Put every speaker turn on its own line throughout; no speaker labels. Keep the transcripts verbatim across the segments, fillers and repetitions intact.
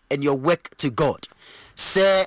and your work to God. Say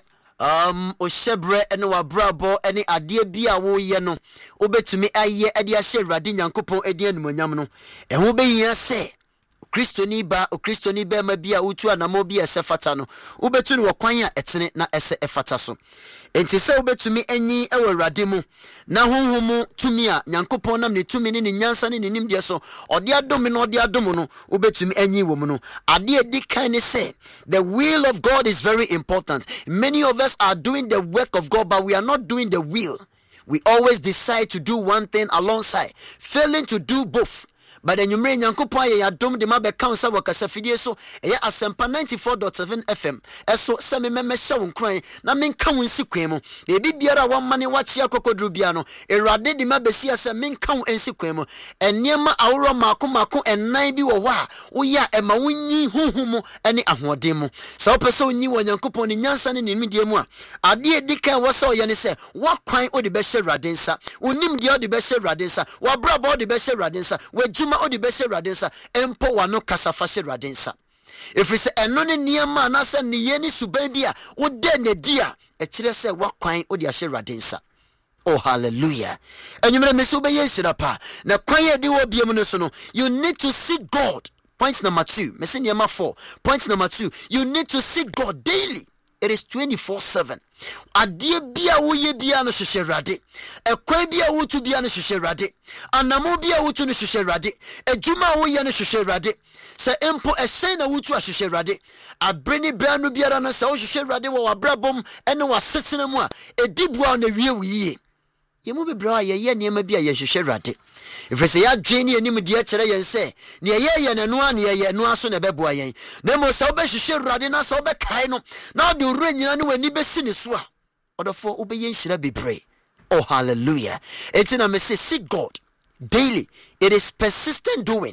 um oshebre ene wabrabo ene ade bia wo ye no obetumi aye ade ahye Awurade Nyankopɔn ade anumonyam no eho behia se Kristoni ba o Kristoni ba ma bia utu anamo bia sefata no ubetu no kwan a etene na ese efata so enti se ubetumi anyi ewo Awurade mu na honhomu tumi a Nyankopɔn nam ne tumi ne ne nyansa ne ne nimde so ode adom no ode adom no ubetumi anyi wo mu no ade edi kan ne say the will of God is very important. Many of us are doing the work of God, but we are not doing the will. We always decide to do one thing alongside, failing to do both. But then you may Nyankopɔn ye adom de ma be counsel waka safidie so eye asempa ninety-four point seven F M eso se me me hye won kran na men ka won si kwan mu e bi biara won mane wachi akokodru bia no Awurade de ma besia se men ka won ensi kwan mu enema aworo mako mako enan bi wo ho a wo ya e ma wonyi huhumu ene ahoden mu se wo pese onyi wo Nyankopɔn ni nyansa ne nimdie mu a ade edikan wo se o ye ne se wo kwan o de be hye Awurade nsa onim de o de be hye Awurade nsa wo brabo o de be hye Awurade nsa wo odi bese Awurade empo wano kasafa hye Awurade nsa efiri se eno ne niema na se ne ye ni suban bi a wo de ne dia e kire se wakwan odi ahye Awurade nsa. Oh hallelujah. Enyumre mesi wo be ye hira pa na kwan ye di wo biem no so no you need to seek God. Point number two, mesi niema four. Point number two, you need to seek God daily. It is twenty-four seven. Adie bia wo ye bia no hwehwe Awurade. Ekwan bia wo tu bia no hwehwe Awurade. Anamo bia wo tu no hwehwe Awurade. Ejuma wo ye no hwehwe Awurade. Se empo ehyen na wo tu ahwehwe Awurade. Abreni bia no biara no se wo hwehwe Awurade wo wabrabom ene wasetena mu a edibua na wie wo yie. Yemu bebra ye ye niema bia ye hwehwe Awurade. Ifese ya dwene anim de akere yen se ne ye ye ne no a ne ye no aso ne beboa yen na mo se obehwehwe Awurade na se obekai no na de uru nyina ne wani besi ne so a odofo obeye nhira bebre. Oh hallelujah. It's in a message, seek God daily. It is persistent doing.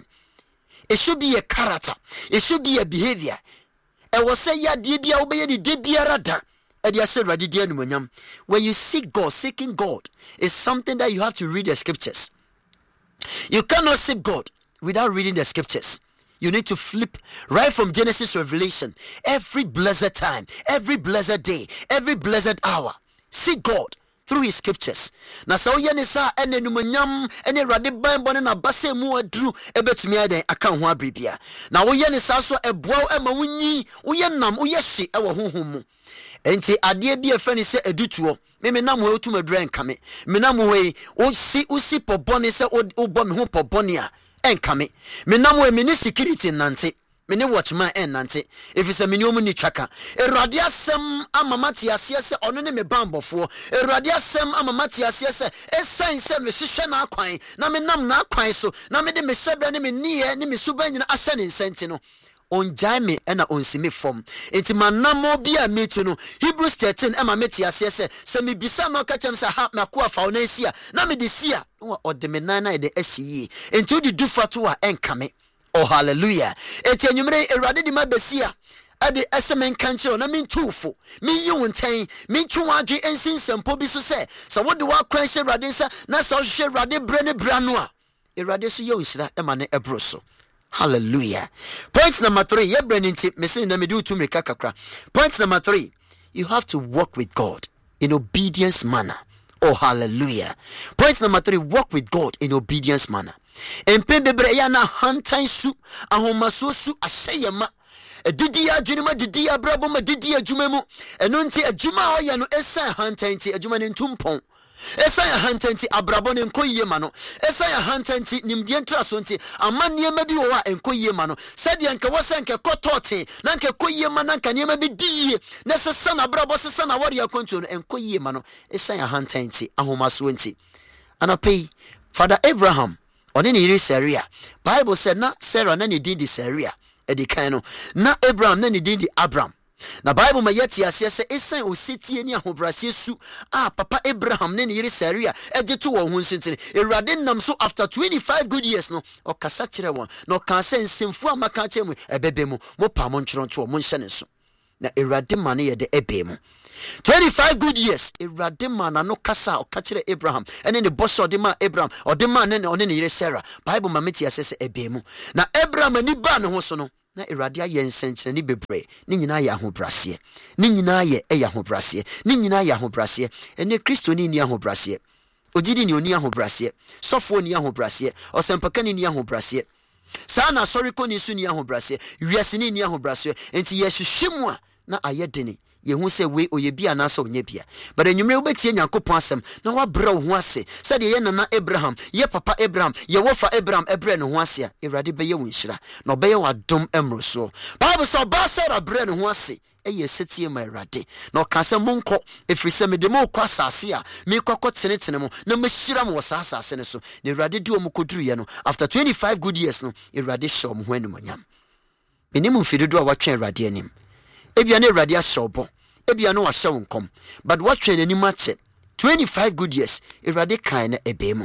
It should be a character, it should be a behavior. E wo se ya de bia obeye ni de biara da. When you seek God, seeking God is something that you have to read the scriptures. You cannot seek God without reading the scriptures. You need to flip right from Genesis to Revelation. Every blessed time, every blessed day, every blessed hour. Seek God through his scriptures. Na sa oye ne sa ene numanyam ene Awurade ban bone na base mu aduru ebetumi aden aka ho abribia. Na oye ne sa so eboa ema wonyi, oye nam, oye hye ewo honhom mu. Enti ade bi efani se edutuo me me nam ho otum adura enkame me nam ho yi o si usi pobone se o bo me ho pobone a enkame me nam ho me ni security nante me ne watchman en nante efise me ni omu ni twaka Awurade asem amamati ase se ono ne me bambofo Awurade asem amamati ase se esan se me hwehwe na akwan na me nam na akwan so na me de me hyebra ne me niye ne me suba nyina ahye ne nsenti no on jaime ena onsimi form enti manamo bia metu no Hebrews thirteen ema meti asese se me bisa no ka chem se ha makoa fa ona sia na me de sia o odeme nan na de asiye enti odi dufato a enkame. Oh hallelujah. Enti enwumre Awurade di mabesia ade esemen kanche na me ntufo me yi wontan me twu adwe ensinsempo bi so se se wode wa kwan hye Awurade nsa na se wo hye Awurade bre ne bra no a Awurade so ye onsira ema ne ebro so. Hallelujah. Point number three. Yeah, Brennan, Point number three. You have to walk with God in obedience manner. Oh, hallelujah. Point number three. Walk with God in obedience manner. And Pembebre yana hantain su ahomaso su ashayama. Didi adwuma didi abrabo ma didi adwuma mu. Eno nti adwuma oya no esa hantain nti adwuma ne ntumpon. Esa ya hantanti abrabo ne nkoyie ma no esa ya hantanti nimdie ntraso nti amane ma bi wo a enkoyie ma no sede nka wose nka kotote na nka koyie ma na nka ne ma bi die na sesa na abrabo sesa na wari akonto no enkoyie ma no esa ya hantanti ahomaso nti anapei Father Abraham oni ne yiri Sarah Bible said na Sarah na ne din di Sarah edikan no na Abraham na ne din di Abram. Na Bible ma yeti asese esan osetie ni ahobrase su ah papa Abraham ne ne yiri Sarah ejeto wo hu nsintini Awurade nam so after twenty-five good years no okasa kire won no kan se nsimfu amaka kire mu ebebe mu mo pa mo nchoronto mo nhye ne so na Awurade ma ne ye de ebe mu twenty-five good years Awurade ma na no kasa oka kire Abraham ene ne boso de ma Abraham ode ma ne ne one ne yiri Sarah Bible ma meti asese ebe mu na Abraham ani ba ne ho so no na Awurade ayɛ nsɛnkyerɛ ne bebree ne nyinaa yɛ ahobraseɛ ne nyinaa yɛ ɛyɛ ahobraseɛ ne nyinaa yɛ ahobraseɛ ɛne Kristoni ni ahobraseɛ ogidi ni oni ahobraseɛ sɔfo ni ahobraseɛ ɔsɛmpakani ni ahobraseɛ saa na asɔre kɔ ni so ni ahobraseɛ wiase ni ni ahobraseɛ enti yɛ hwehwɛ mu a na ayɛ dene yehu se we oye bia na so onye bia but enwumre obetie Nyankopon asem na wabra wo ho ase said ye nana Abraham ye papa Abraham ye wofa Abraham ebre ne ho ase a Awurade beye wo nhira na obeye wadom emro so Bible so ba Sarah bre ne ho ase eye setie ma Awurade na oka se monko efiri se me de mo kwa asase a me kokko tenetene mo na mahira mo wasa asase ne so na Awurade di omo koduru ye no after twenty-five good years no Awurade show mo ho animonyam enimu mfidodo a watwe Awurade anim ebia na Awurade ashobo ebia no wahye wo nkom but watwe n'anim ache twenty-five good years Awurade kan na ebemu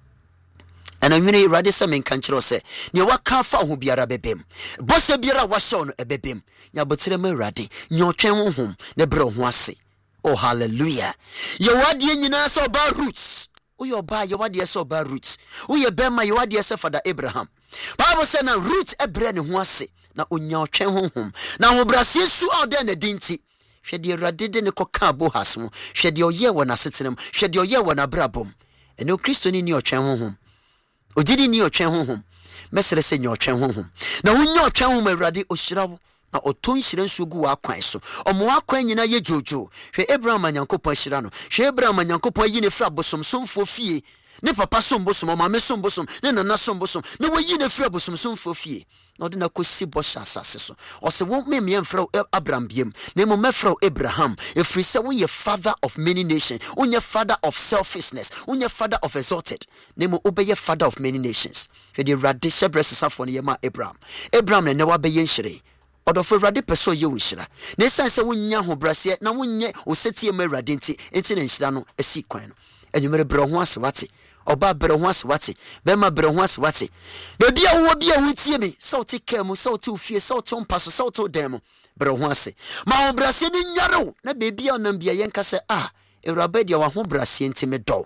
ana nwene Awurade se men kan kire se ne waka fa ho biara bebem bose biara wahye no ebebem nya botere ma Awurade nya otwen honhom ne bre ho ase oh hallelujah ye wade nyina se oba roots uye oba ye wade se oba roots uye bema ye wade se Father Abraham Bible say na roots ebre ne ho ase na onya otwen honhom na ho brase su ode na dinti hwede Awurade de ne koka Boaz mo hwede oye wona setenem hwede oye wona brabom ene Kristoni ni otwen honhom ogidi ni otwen honhom mesere se nya otwen honhom na wonya otwen honhom Awurade ohyirawo na oton hyira nsu gu wa kwan so omo akwan nyina ye jojo hwe Abraham Nyankopon hyira no hwe Abraham Nyankopon yi ne fra bosom somfo fie ne papa som bosom mama som bosom ne nana som bosom ne wo yi ne fra bosom somfo fie na odina ko si bo sha asase so o se wo me me mfra Abraham biem na mo mefra Abraham efri se wo ye father of many nations unye father of selfishness unye father of exalted na mo obeye father of many nations hwe de Awurade shebre sesafo ne ye ma Abraham Abraham ne ne wa beye nhire odofo Awurade peso ye nhira na san se wonya ho brase na wonye osetie ma Awurade nti enti na nhira no asi kwan no enwumere bre ho ase wate oba bre ho ase wate be ma bre ho ase wate be bia wo bia wo tie me so te kemu so te ofie so te mpaso so te dem bre ho ase ma ho brase ni nware na be bia onam bia yenka se ah Awurade dia wa ho brase nti me do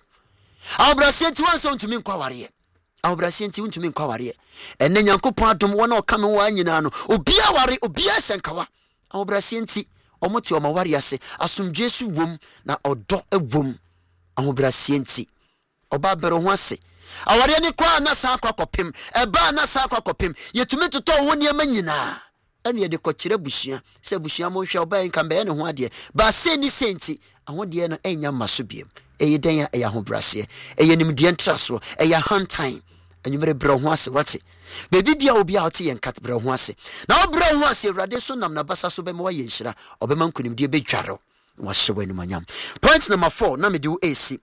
a brase nti wan so ntumi nkwa ware a brase nti ntumi nkwa ware enne Nyankopon adom wona o kame wa nyina no obia ware obia hyenkawa a brase nti omote o ma ware ase asomdwe su wom na odo ewom a brase nti oba bere ho ase aware ni kwa na sa akwa kopem eba na sa akwa kopem yetumi toto ho ne ma nyina ene de kokyere bushia se bushia mo hwe oba nka be ne ho ade ba se ni senti ahode no enya maso biem eye den ya eya ho brase eye nim de ntraso eya hand time anwumere bere ho ase wate bebi bia obi a ote yen kat bere ho ase na obere ho ase Awurade so nam na basa so be ma waye nhira obema nkunim de be dwaro wa hyewe ni manyam point number four na me de A C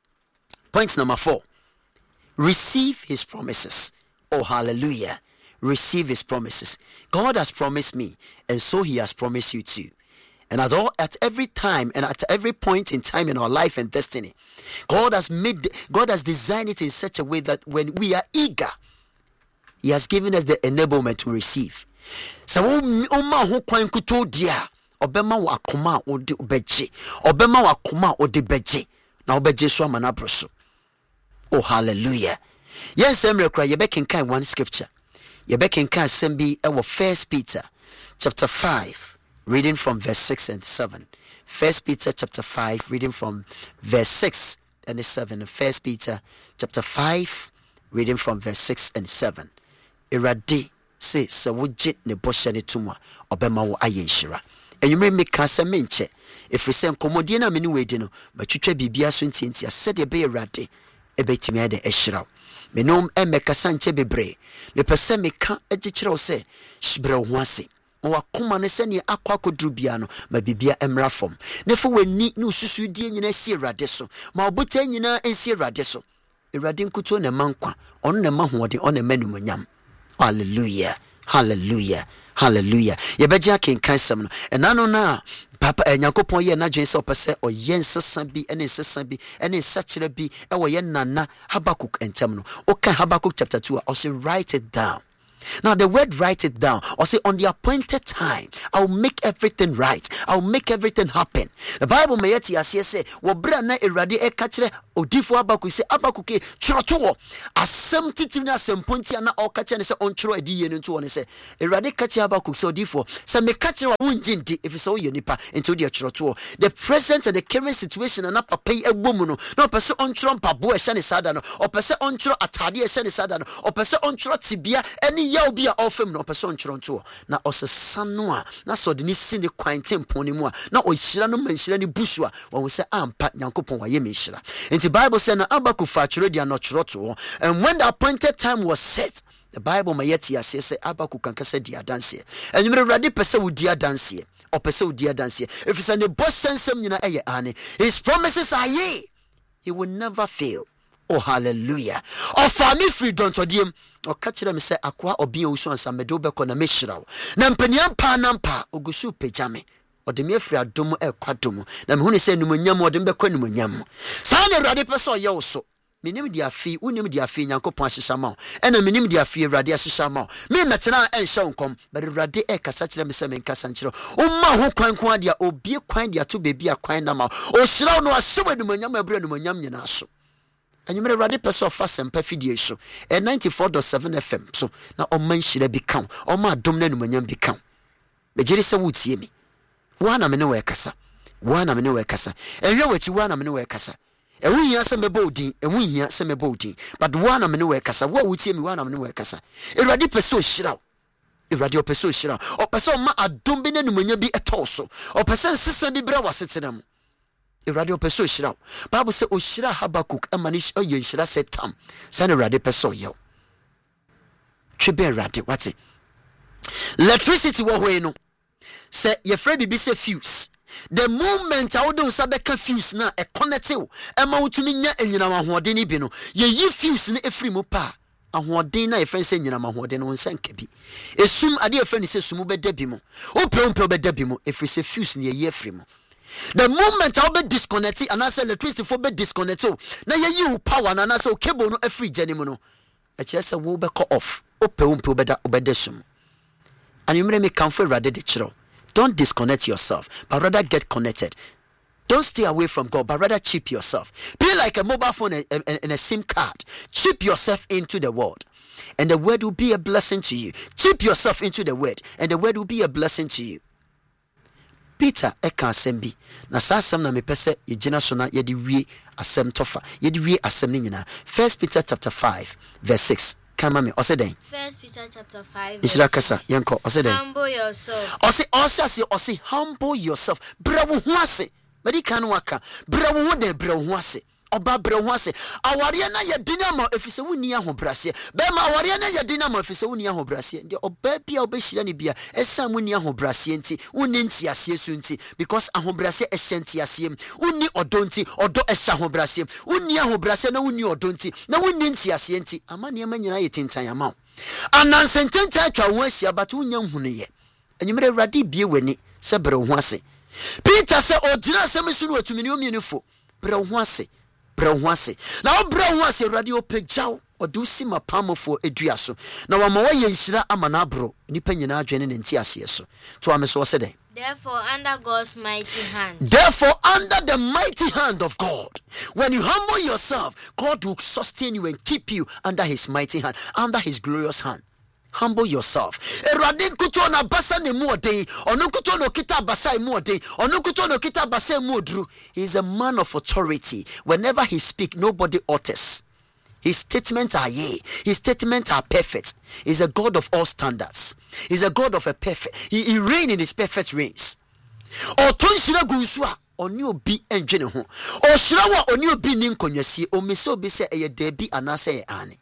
point number four, receive his promises. Oh, hallelujah. Receive his promises. God has promised me, and so he has promised you too. And at all, at every time and at every point in time in our life and destiny, God has made, God has designed it in such a way that when we are eager, he has given us the enablement to receive. So, Oma ho kwan kuto dia, obema wa akoma odi obeje, obema wa akoma odi beje, na obeje so amana broso. Oh, hallelujah. Yes, Emre cry, you back in kind one scripture. You back in kind sembi our First Peter chapter five, reading from verse six and seven. First Peter chapter five, reading from verse six and seven. First Peter chapter five, reading from verse six and seven. Iradi say so wujit ne bosha ne tumwa obema wo ayenshira. And you may make cancer menche. If we send commodina many way dino, but you try bibia so inti said ye be radi. Ebetimi ade ehira me nom e mekasa nche bebre me pese me ka egikyerɛw se hyebrɛ ho ase wa koma ne sɛ ne akwa kodru bia no ma bibia emra fom ne fo wani ne ususu die nyina si Awurade so ma obota nyina ensi Awurade so Awurade nkuto ne mankwa ɔno ne mahode ɔno manumonyam hallelujah hallelujah hallelujah yebegye akenkan sam no enano na papa Nyankopon ye na dwen se opese oye nsesa bi ene nsesa bi ene nsachira bi e wo ye nana Habakuk entem no oka Habakuk chapter two o say write it down Now the word write it down. Or say on the appointed time, I'll make everything right. I'll make everything happen. The Bible may yet say, Wobra na erade e kachre odifo Habakkuk say Habakkuk chroto asem titim na asem ponti na o kache ne se onchro adiye no nto won se erade kache Habakkuk say odifo se me kache wa wonjindi if so ye nipa into the chroto the present and the current situation na papa yi agbomu no na opese onchro mpabo e hye ne sada no opese onchro atade e hye ne sada no opese onchro tibia eni yaw bia ofem no opese onchro nto na osesa no a na so de ni si ne kwan tempon ni mu a na ohira no manhira ni busu a won se ampa nyankopon wa ye me hira. The Bible said na Habakkuk facture dia no chroto, and when the appointed time was set, the Bible may yet say say Habakkuk kan kase dia dance. And you ready pese wo dia dance or pese wo dia dance. If it's an boss sensem nyina eye ane, his promises are ye. He will never fail. Oh hallelujah. Or for me freedom to dim or catch them say akwa obi osu ansa medo be na mehira. Na mpaniam pa nampa ogusu pejame. Or the mere free adomo e kwadomo. Na mehuni se numonyam or dembe kwa numonyam. Sa na Awurade pese ye so. Minim dia fi, unim dia fi Nyankopon ahyehya ma. E na minim dia fi Awurade ahyehya ma. Me metena e nhye nkom, but Awurade e kasa kire me se me nkasa nkire. Umma ho kwan kwan dia obie kwan dia to bebi akwan na ma. O hyira no ahye numonyam abura numonyam nyina so. And you may ready person of fast and perfidie so. E ninety-four point seven F M so. Na o man hyira bi kan. O ma dom na numonyam bi kan. Be jeri se wutie mi. Wana me ne we kasa. Wana me ne we kasa. Ehwe wachi wana me ne we kasa. Ewu hia se mebo odin, ewu hia se mebo odin. But wana me ne we kasa. Wo wutie mi wana me ne we kasa. Ewurade peso hyira. Ewurade opeso hyira. Opeso ma adom bi na numanya bi etoso. Opeso nsesa bi bra wasetena mu. Ewurade opeso hyira. Bible say o hyira Habakkuk amanish oye hyira setam. Sa na Ewurade peso ye. Twebe Ewurade wate. Electricity wo hwe no. Say your friend be say fuse. The moment I would do sabeka fuse na e connect you. E ma wutumi nya enyina mahoden ni bi no. Ye yi fuse ni efri mu pa. Ahoden na e friend say enyina mahoden no nsa nka bi. Esum ade e friend say sumu beda bi mu. O pe o pe beda bi mu. Efri say fuse ni ye efri mu. The moment I be disconnect and I say electricity for be disconnect o. Na ye yi power na na say o cable no efri jani mu no. E kire say wo be cut off. O pe o pe beda obeda sum. And you may me come for rather de chiro. Don't disconnect yourself, but rather get connected. Don't stay away from God, but rather chip yourself. Be like a mobile phone and, and, and a SIM card. Chip yourself into the word, and the word will be a blessing to you. Chip yourself into the word, and the word will be a blessing to you. Peter eka asembi na sa asem na mepese ye gina so na ye de wie asem tofa ye de wie asem ni nyina. First Peter chapter five verse six. Come me ose den
First Peter chapter five
verse six. Yanko ose den
humble yourself.
Ose ose ose humble yourself. Bra wo ho ase. Medi kan waka. Bra wo ho de bra wo ho ase. Oba bra wo ase. Aware na ye dinama efise woni ahobrase. Be ma aware na ye dinama efise woni ahobrase. De oba bia obehira ne bia esa woni ahobrase nti woni nti ase su nti because ahobrase ehye ase woni odonti odo ehye ahobrase woni ahobrase na woni odonti na woni nti ase nti amane amanyina ye tintan ama anansententa atwa wo ahia but wonya nhunu ye enyumere Awurade bie wani se bere wo ase. Peter se ogina asem su no atumi ne omienifo bere wo ase bere wo ase na wo bere wo ase Awurade opagyaw odusi mapamofo edua so na wama wo ye nhira amana abro nipa nyina adwene ne nti ase so to ame so se den.
Therefore, under God's mighty hand.
Therefore, under the mighty hand of God, when you humble yourself, God will sustain you and keep you under His mighty hand, under His glorious hand. Humble yourself. Erade kuto na basa ne mu odin, onu kuto no kita basa mu odin, onu kuto no kita basa mu odru. He is a man of authority. Whenever he speak, nobody utters. His statements are yea. His statements are perfect. He's a God of all standards. He's a God of a perfect. He, he reigns in his perfect reigns. O tonshira gusua oni obi enjene ho. O shirawa oni obi ni nkonwasi. O mese obi se eye debi anase ye ane.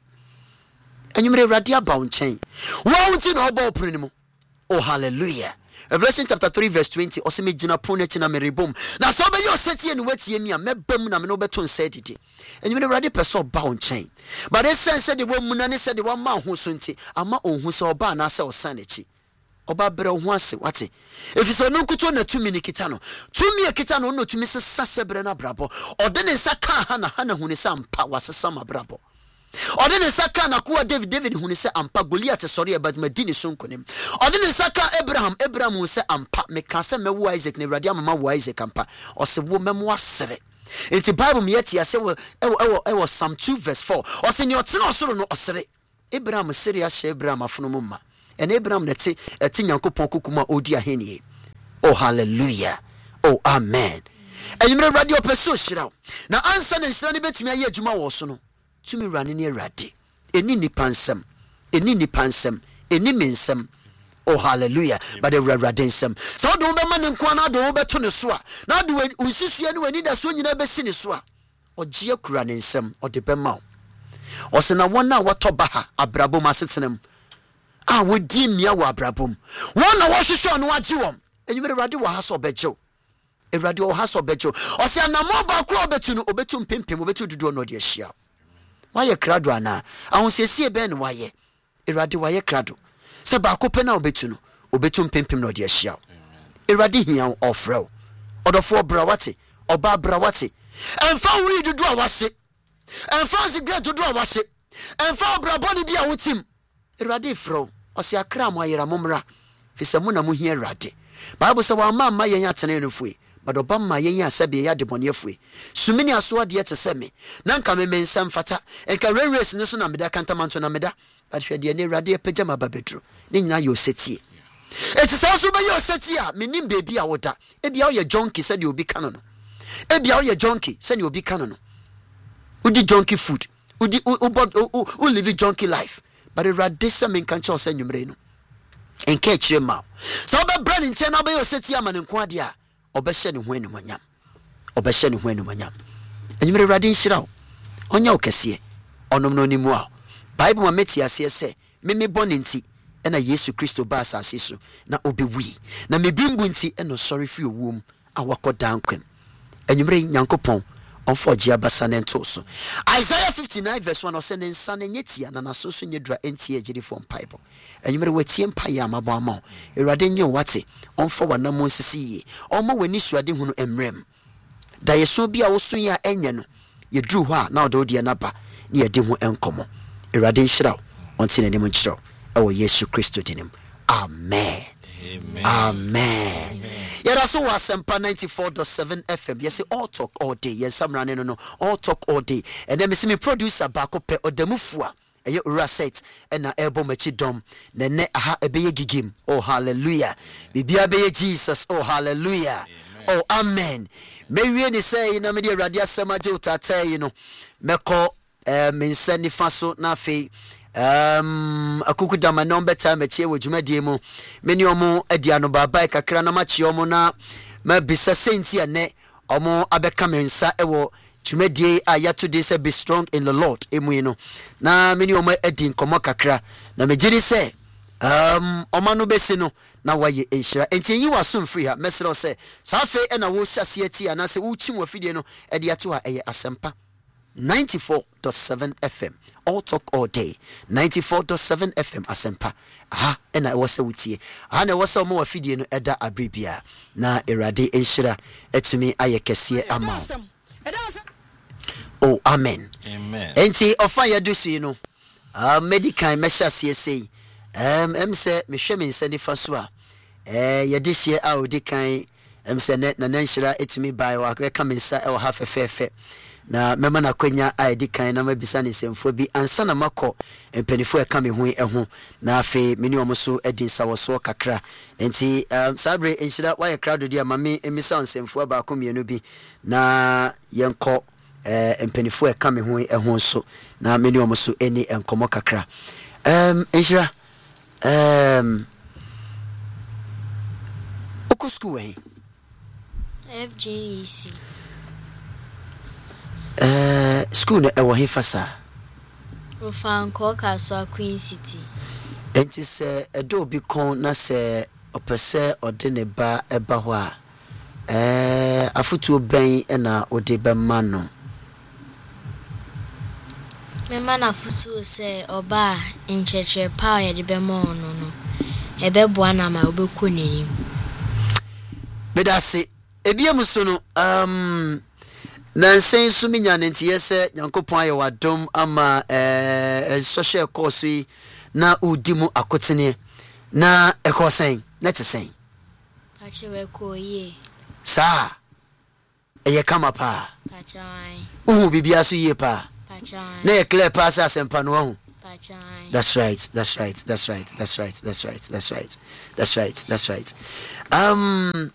Enyumre Awurade aba nchen. Wo wuti na oba opunu mu. Oh hallelujah. Revelation chapter three verse twenty. Oseme gina pone chi na merebom. Na so be yo setie ni watie mi a mebam na me no beto nsa didi. Enyumre Awurade pese oba nchen. But this sense de wo mu na ne se de wo ma ho so nti ama onhu se oba na se osan echi. Oba bere ho ase wate. Efiso no kuto na tumi ni kita no. Tumi e kita no no tumi se sase bere na brabo. Ode ne nsa ka ha na ha na hu ne sampa wasesa ma brabo. Odene saka na kuwa David David hunu se ampa Goliath sorry about medini sunkonim. Odene saka Abraham Abraham hu se ampa me ka se mewu Isaac ne Awurade amama wo Isaac ampa ose wo memo asere. Enti Bible me yeti ase wo ewo ewo Psalm two verse four ose ne otena osoro no osere. Abraham serious she Abraham afono mumma. And Abraham neti eti Nyankopɔn kokuma odi ahenie. Oh hallelujah. Oh amen. Enyimre radio peso shiraw. Na ansa na shira ne betumi aye adwuma wo so no. Tumi rane ne Awurade. Eni ni pansem. Eni ni pansem. Eni mensem. Oh hallelujah. But the Awurade nsem. So do be man nko na do be to ne so a. Na do ususua ne wani da so nyina be si ne so a. Ogie kura ne nsem. Ode be ma. Ose na wona wotoba ha abrabom asetenam. Ah wodi mia wo abrabom. Wona wo hwehwe no agye wom. Enyimre Awurade wo ha so bejew. Awurade wo ha so bejew. Ose anamo ba kro obetu no obetu mpempem obetu dudu no de ahia. Waye krado ana ahosiesie be ne waye Awurade waye krado se ba ko pe na obetu no obetu mpempem no de ahia. Awurade hia ofrew odofo bra wate oba bra wate emfa wuri dudu a wase emfa zigre dudu a wase emfa bra boni bia wotim Awurade frew ose akra mo ayera momra fisemu na mo hia Awurade. Bible say wa ma ma yen atene no fue but obama yen asabe ya de boniefue sumini aso de ete seme na nka me mensam fata enka race ne so na meda kantamanto na meda but hwe de ne Awurade pejama babedro ne nyina yo setie eti se so be yo setie a menim bebi a woda ebia wo ye junkie se de obi kano no ebia wo ye junkie se de obi kano no udi junkie food udi u live junkie life but Awurade se men kan cho se nwumre no enka ekire ma so be brand nche na be yo setie ama ne nko ade a obehye ne ho animonyam obehye ne ho animonyam enyimre Awurade nhiraw onya okese onom no nimu a Bible ma meti ase se meme bone nti ena Yesu Kristo ba asase so na obewi na mebimbu nti eno sorry fi owum awakoda nkwem enyimre Nyankopɔn onfo gia basa ne nto so Isaiah fifty-nine verse one ose ne nsa ne nyetia na naso so nyedra enti agiri from Bible enyimre watie mpaye amabo ama Awurade nye wate onfo wanamo nsisi omo wani suade hunu emrem da yeso bia wo so ya enye no yedru ho a na odo de na ba ne yede ho enkomo Awurade nhiraw onti ne nim nhiraw ewo Yesu Kristo dinim amen. Amen. Amen. Yeah, that's what Asempa ninety-four point seven F M. Yes, all talk all day. Yes, I'm running no, all talk all day. And then me see me producer back up or the mufua. And you raset and na elbow mechi dom. Nene aha ebeye gigim. Oh hallelujah. Bibia beye Jesus. Oh hallelujah. Oh amen. May we any say in a media radia semaje utate you know. Meko eh mense ni faso na fe. Um akukuda ma number time e chie wodwumadie mu meni omo adiano baba kakra na ma chie omo na ma bisa senti ene omo abeka mensa ewo dwumadie aya today say be strong in the Lord emu no na meni omo adi nkomo kakra na megiri say um omo no besi no na waye enhira enti yi waso free ha mesero say safe e na wo hyase ati ana say wo chim wafidie no e de ato a eye Asempa ninety-four point seven F M. All talk all day. ninety-four point seven F M Asempa. Aha, and I was a wutie. Aha, na was a more video no eda abribia. Na Awurade enhira etumi ayekese ama. Oh, amen.
Amen.
Enti ofa ya do so no. Ah, medical mesha sei. Um, em se me hwe me nsa nifa so a. Eh, ye de hye a odi kan em se na na nhira etumi bai wa ka me nsa e wo ha fefefe. Na mema na kwenya aidi kan na mabisa ne semfo bi ansa na makọ empanifo e ka me hu eho na afi meni omo so edi sawoso kakra enti um, sabre enhira wa ye crowd dia mame emisa onsemfo ba ko mienu bi na yenko eh empanifo e ka me hu eho so na meni omo so eni enkomo kakra um enhira um oko school eh
F G E C
Uh, school na ewo he fasa
Ofanko Kaswa Queen City
enti se edo bi kon na se opese ode ne ba eba ho a eh afutu ben na ode be ma no
me ma na afutu se oba encheche pa ye de be ma no no ebe boa na ma obeku nenim
bedase ebiem so no um Nansen suminya nti yese Nyankopon aye wadom ama eh social course yi na udimu akotene na ekosen na tesen
Pachewe ko ye
sa eye kama pa
Pachai
uhu bibia so ye pa
Pachai
na e clear pass asempa no ho.
Pachai
That's right, that's right, that's right, that's right, that's right, that's right, that's right, that's right. Um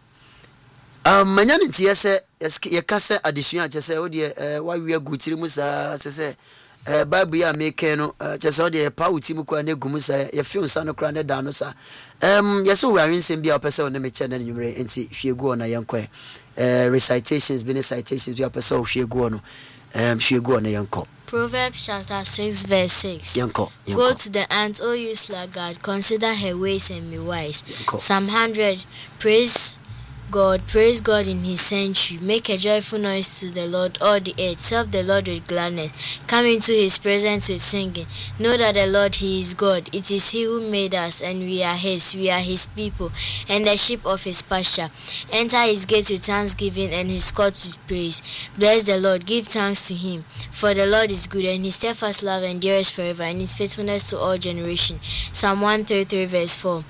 um manya nti yese ye kase addition che se odie eh wa wi agutiri mu sa se se eh bible ya make no che se odie pa uti mu kwa na gum sa ye fi unsa no kra na da no sa um yese wo awensem bia opese wo na me che na nwumre nti hwiegu na yenko eh recitations bene citations bia opese wo hwiegu no um hwiegu na yenko.
Proverbs chapter six verse six.
Yanko, yanko.
Go to the ant, O you sluggard, consider her ways and be wise.
Yanko.
Psalm one hundred. Praise God, praise God in his sanctuary. Make a joyful noise to the Lord, all the earth. Serve the Lord with gladness. Come into his presence with singing. Know that the Lord, he is God. It is he who made us, and we are his. We are his people, and the sheep of his pasture. Enter his gates with thanksgiving, and his courts with praise. Bless the Lord, give thanks to him. For the Lord is good, and his steadfast love endures forever, and his faithfulness to all generations. Psalm one thirty-three verse four.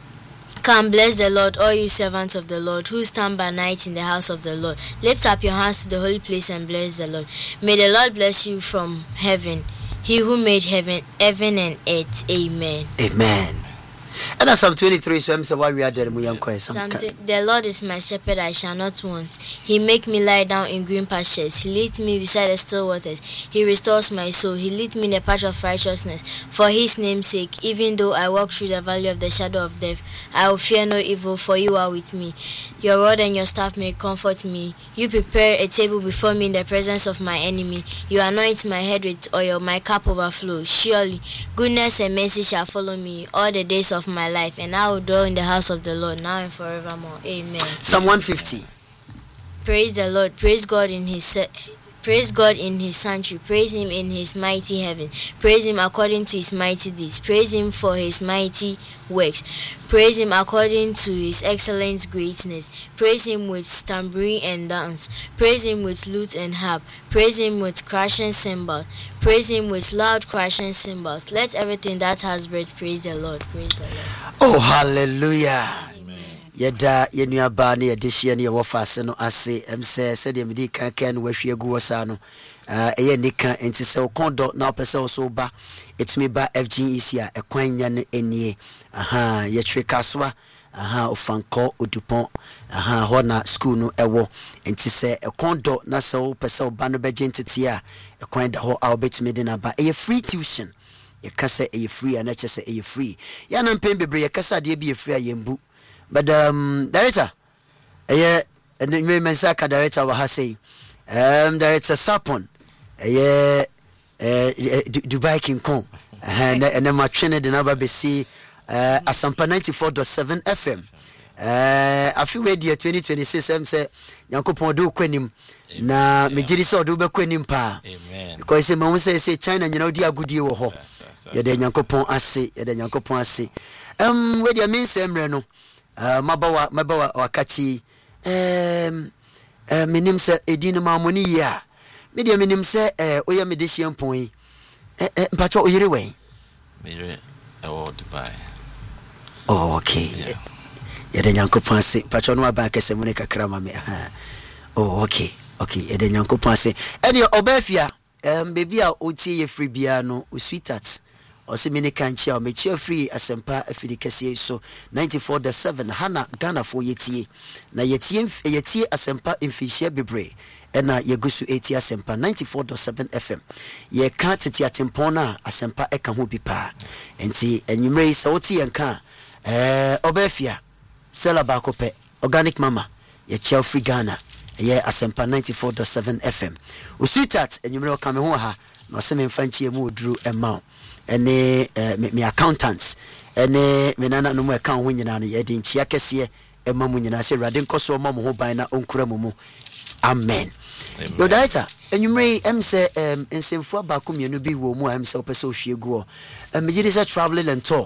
Come, bless the Lord, all you servants of the Lord, who stand by night in the house of the Lord. Lift up your hands to the holy place and bless the Lord. May the Lord bless you from heaven, he who made heaven, heaven and earth. Amen.
Amen. And that's Psalm twenty-three, so I'm saying why we are there.
The Lord is my shepherd, I shall not want. He make me lie down in green pastures. He leads me beside the still waters. He restores my soul. He leads me in the path of righteousness. For his name's sake, even though I walk through the valley of the shadow of death, I will fear no evil, for you are with me. Your rod and your staff may comfort me. You prepare a table before me in the presence of my enemy. You anoint my head with oil, my cup overflows. Surely, goodness and mercy shall follow me all the days of my life, and I will dwell in the house of the Lord now and forevermore. Amen.
Psalm one fifty.
Praise the Lord. Praise God in his praise God in his sanctuary. Praise him in his mighty heaven. Praise him according to his mighty deeds. Praise him for his mighty works. Praise him according to his excellent greatness. Praise him with tambourine and dance. Praise him with lute and harp. Praise him with crashing cymbals. Praise him with loud crashing cymbals. Let everything that has breath praise the Lord. Praise the Lord.
Oh, hallelujah. Yeda yenua ba na yedehia na yewofase no ase em se se de medi kan kan no wahwie gu wosa no eh eye nika enti se okondo na opese wo so ba etumi ba F G E C a ekwanya no enie aha ye twekasoa aha ofanko odupon aha ho na school no ewo enti se okondo na se wo pese oba no beje ntete a ekwanda ho a obetumi de na ba eye free tuition ye kase eye free ana chese eye free ya na mpem bebre ye kasa de bi ye free a yembu. But um director eh and me mensaka director wa say um director Sapon eh eh Dubai King Kong and and my trainer the number be see uh Asampa ninety-four point seven F M eh I feel ready twenty twenty-six em say Yankopon do kwanim na mejiri so do be kwanim pa amen because say man say say China nyina odi agudie wo ho ye de Yankopon ase ye de Yankopon ase um we dey mean say mre no Uh, mabawa mabawa wakachi um uh, minim se edin mamoni ya media minim se eh oya medehia mpon yi eh eh mpacho oyire wen
mere e wo Dubai.
Oh okay yeah ya de Nyankopon ase mpacho no aba kese mu ne kakra ma me ha oh okay okay ya de Nyankopon ase ene obafia um baby a otie ye free bia no o sweetheart Osimini kanchia mechia free asempa afidi kese so ninety-four point seven hana Ghana for yetie na yetie yetie asempa infishia bebre ena yegusu eighty asempa ninety-four point seven F M ye ka tete atempona asempa eka ho bipa enti enwumre se woti yenka eh obafia Stella Bakope Organic Mama ye chia free Ghana ye asempa ninety-four point seven F M usitat enwumre okame ho ha no se memfanchie mu oduru emma ene me accountants ene me nana no mo account ho nyina no ye de nchia kese e mamu nyina se rade nkoso ma mo ho ban na onkura mumu amen yo daita enwumre em se em ensemfo abako mienu bi wo mu em se opese ohwie guo em gidi se traveling and tour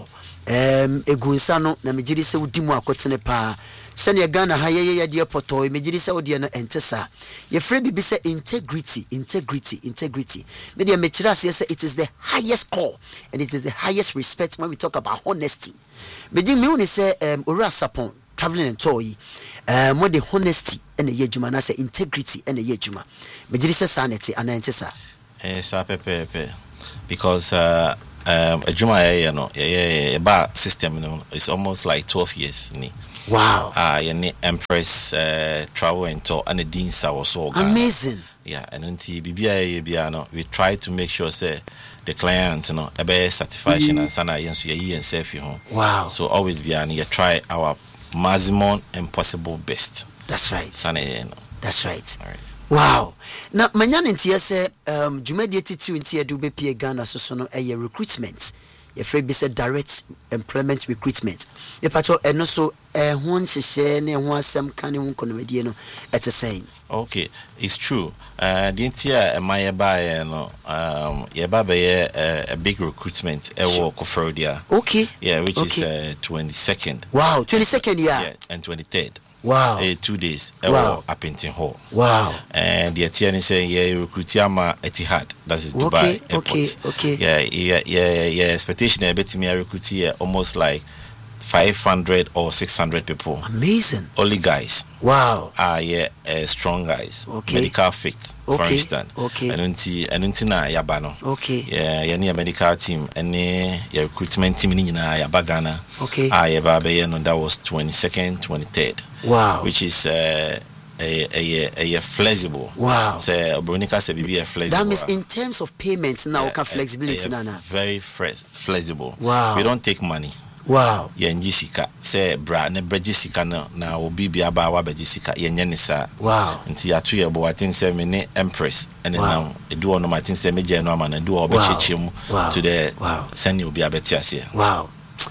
um egunsa no na megiri se wodi mu akotene pa sene Ghana ha ye ye de poto megiri se wodi no entesa ye frɛ bibi se integrity integrity integrity me de mekira se say it is the highest call and it is the highest respect when we talk about honesty. Meji me uni say um ora sapon traveling and toy um what the honesty and the yejuma na say integrity and the yejuma megiri se sanity and entesa
eh sa pepe because uh um ejuma ya no yeah ba system no it's almost like twelve years ni.
Wow.
Ah, uh, yeah, Empress uh, travel and tour and the deans are also
amazing.
Yeah, and until B B I no, we try to make sure say the clients, you know, a better satisfaction and sana yes ye and safe home.
Wow.
So always be and you try our maximum and possible best.
That's right.
Sana you know.
That's right.
All right.
Wow. Now manya ntia say um dwumadi atitu ntia do be pie Ghana so so no eh recruitment. Your friend be said direct employment recruitment. The patrol and also a one share ne one some kind of comedy no at the same.
Okay, it's true. Uh didn't hear my buy no um yeah baba a big recruitment e wo Kofodia.
Okay.
Yeah, which
okay.
is uh twenty-second.
Wow, twenty-second yeah.
Yeah, and twenty-third.
Wow.
Uh, two days.
Wow.
Up in Hall.
Wow.
And the Etienne say yeah recruit Yama Etihad. That is Dubai
okay,
airport.
Okay. Okay.
Yeah, yeah, yeah, yeah. Expectation I bet me I recruit here almost like five hundred or six hundred people.
Amazing.
Only guys.
Wow.
Ah, yeah, uh, strong guys.
Okay.
Medical fit,
okay.
for instance.
Okay.
And unti, and unti na yabano.
Okay.
Yeah, yeah, near medical team and your recruitment team in Yabagana.
Okay.
Ah, yeah, baby, no, that was twenty-second, twenty-third.
Wow.
Which is uh, a a a, a flexible.
Wow.
So Bronica said be a flexible.
That means in terms of payments now, yeah, flexibility, nana.
Very fresh, flexible.
Wow.
We don't take money.
Wow.
Yen Jessica say bra ne Jessica no na obi bia ba wa Jessica yen yen sa.
Wow.
Nti ya to ye bo I think say me ne Empress and
wow.
now e do ono I think say me je no ama na do obi chechim to the
wow.
send obi abeti ase.
Wow.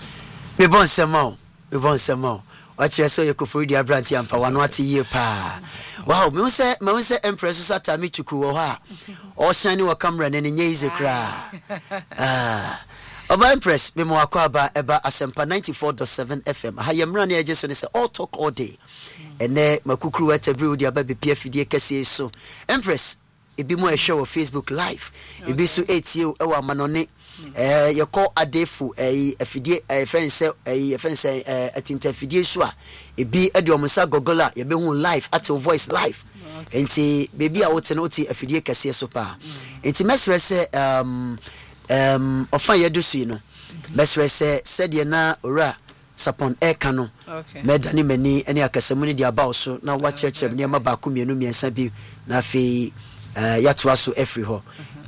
Me bon sema. Me bon sema. Watch your so you could free the abranti and power not ye pa. Wow, me say me say Empress so atami chuku wo ha. O shine wo camera na nye ize kra. Ah. Oba Empress me mo akwa ba eba Asempa ninety-four point seven F M. Ha yemra na eje so ne say all talk all day. Ene makukuru atabri odi aba be pia fidie kese so. Empress ebi mo e share on Facebook live. Ebi so etie e wa manone eh ye call adefu eh afidie eh fence eh fence eh atinta fidie so a ebi e de omsa gogola ye be hu live at your voice live. Enti baby a wote no ti afidie kese so pa. Enti mesre say um um ofan ye do so no mesre say said ye na ora sapon eka no
okay
medani mani ene akasamu ni dia ba so na wa chechem ne ma ba ko mienu miensa bi na fe eh yatoa so every ho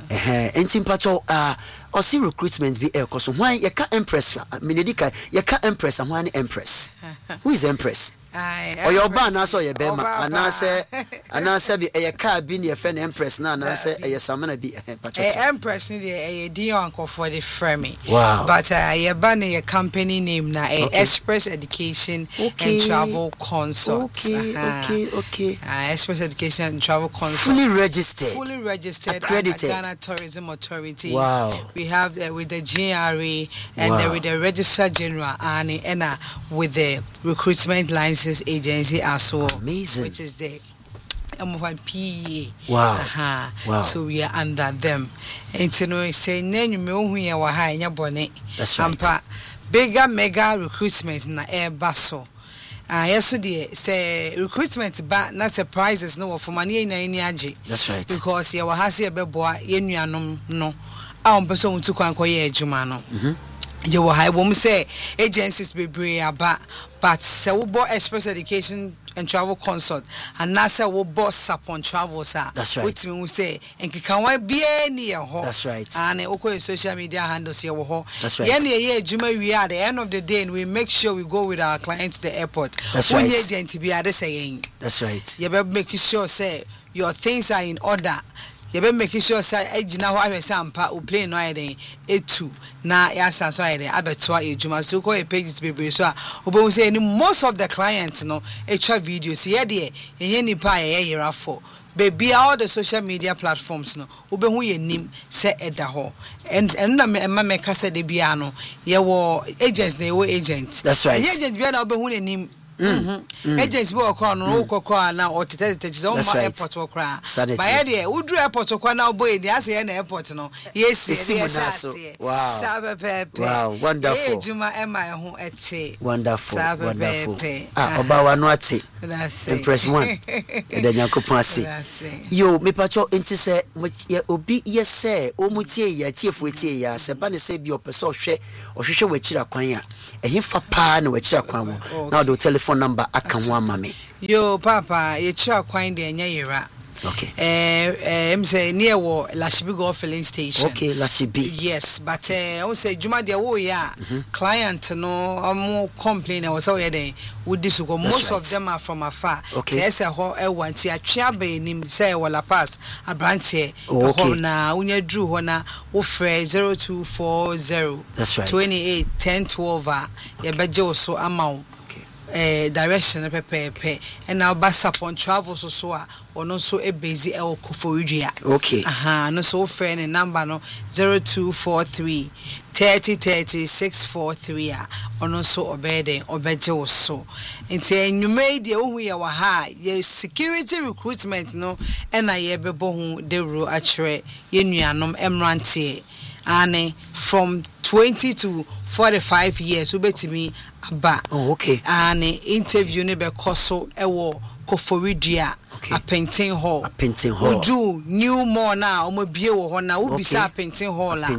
eh enti mpacho ah or see recruitment be e koso hwan ye ka Empress menedika ye ka Empress hwan ni Empress who is Empress or your ban na so ye be ma anase anase bi e ka bi ne fe na Empress na anase e samana bi mpacho
eh Empress ni de e di uncle for the frame
wow
but uh, ye ban your company name na e okay. Express Education
okay.
and Travel Consult
okay uh-huh. okay okay
uh, Express Education and Travel Consult
fully registered
fully registered
accredited
Ghana Tourism Authority.
Wow.
We have uh, with the G R A and
wow.
uh, with the Registrar General and and uh, with the Recruitment License Agency as well.
Amazing.
Which is the M O N P A.
Wow.
Uh-huh.
Wow.
So we are under them. And you know, say name you know who you are high in your bonnet.
That's right.
Ampa bigger mega recruitment na air basso. Ah, yesterday say recruitment ba na surprises no for money na any age.
That's right.
Because you has here beboa ye nuanom no. A on person unto kwan koye adwuma no. Mhm. You will high woman say agencies be bring about but say we bo Express Education and Travel Consult and na say we bo Sapon Travel sir.
That's right.
Which mean we say enki kan wa bia ni ho.
That's right.
And oko social media handles here wo ho.
That's right.
Yen ye adwuma we at the end of the day we make sure we go with our clients to the airport.
That's
when
right.
agent be ade saying.
That's right.
You better make sure say your things are in order. You better make sure say ejina ho ahwese ampa o plane no ayden etu na ya sanso ayden abetoa ejuma so ko e pages bebre so a obo say any most of the clients no etwa videos ye de ye nipa ye yera for baby all the social media platforms no obehu ye nim se eda ho and and na me ma me kasa de bia no ye wo agents na wo agent
that's right
agent bia na obehu ne nim mhm agents bo okọ no okọ na o tete tete so ma airport okra ba ye de udru airport okwa na oboy ni ase ye na airport no yes yes
wow
sabe pepe
wow wonderful
ejuma ema e ho ete
wonderful wonderful ah oba wa no ate
that's
impress one e da Nyankopon ase yo me pacho enti se obi ye se o mutie ya tiefo tie ya se ba ne se bi opeso hwe ohwehwe wachira kwan a ehin fa pa na wachira kwan wo na do telephone number aka ho ama me
yo papa ye chira kwan de nya yera
okay
eh eh em say near wo Lashibi Golf filling station
okay Lashibi
yes but eh o say juma de wo ya client no am complain e wo say we dey would this go most of them are from afar
okay
say ho e wanti atwea ba nim say wala pass abrantie
ho
na unya dru ho na wo frɛ zero two four zero
that's right
twenty-eight ten twelve ye beje wo so ama eh direction pepepe and now bus upon travel so so a ono so e busy e Koforidua
okay
aha no so friend number no zero two four three thirty thirty six four three a ono so obede obeje wo so nti enyume de ohu ye wa ha ye security recruitment no e na ye bebo hu de ro akere ye nuanom emrante ane from twenty to forty-five years ubetimi aba
oh okay
and interview ne be koso ewo Koforidua a painting hall
a painting hall
do new more now omo bie wo ho na wo bisa painting hall la